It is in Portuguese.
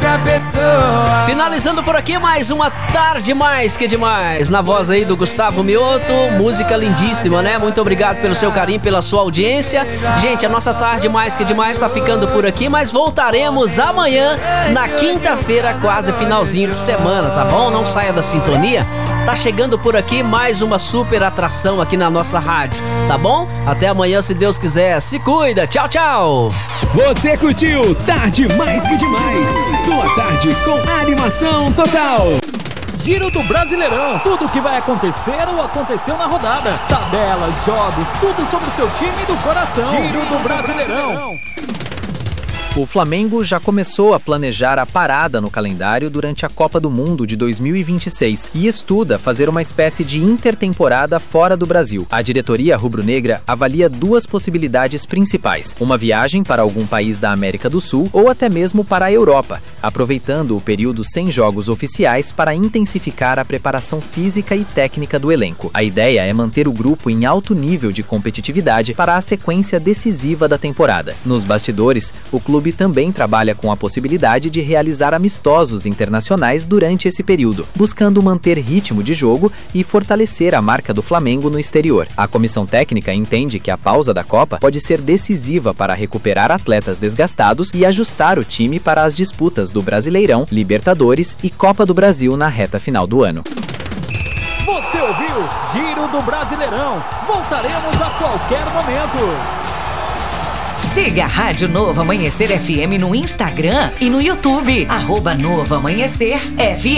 essa pessoa. Finalizando por aqui mais uma Tarde Mais Que Demais, na voz aí do Gustavo Mioto, música lindíssima, né? Muito obrigado pelo seu carinho, pela sua audiência. Gente, a nossa Tarde Mais Que Demais tá ficando por aqui, mas voltaremos amanhã, na quinta-feira, quase finalzinho de semana, tá bom? Não saia da sintonia. Tá chegando por aqui mais uma super atração aqui na nossa rádio, tá bom? Até amanhã, se Deus quiser. Se cuida. Tchau, tchau. Você curtiu Tarde Mais Que Demais. Sua tarde com animação total. Giro do Brasileirão. Tudo o que vai acontecer ou aconteceu na rodada. Tabelas, jogos, tudo sobre o seu time do coração. Giro do Brasileirão. O Flamengo já começou a planejar a parada no calendário durante a Copa do Mundo de 2026 e estuda fazer uma espécie de intertemporada fora do Brasil. A diretoria rubro-negra avalia duas possibilidades principais: uma viagem para algum país da América do Sul ou até mesmo para a Europa, aproveitando o período sem jogos oficiais para intensificar a preparação física e técnica do elenco. A ideia é manter o grupo em alto nível de competitividade para a sequência decisiva da temporada. Nos bastidores, o clube também trabalha com a possibilidade de realizar amistosos internacionais durante esse período, buscando manter ritmo de jogo e fortalecer a marca do Flamengo no exterior. A comissão técnica entende que a pausa da Copa pode ser decisiva para recuperar atletas desgastados e ajustar o time para as disputas do Brasileirão, Libertadores e Copa do Brasil na reta final do ano. Você ouviu Giro do Brasileirão. Voltaremos a qualquer momento. Siga a Rádio Novo Amanhecer FM no Instagram e no YouTube. @Novo Amanhecer FM.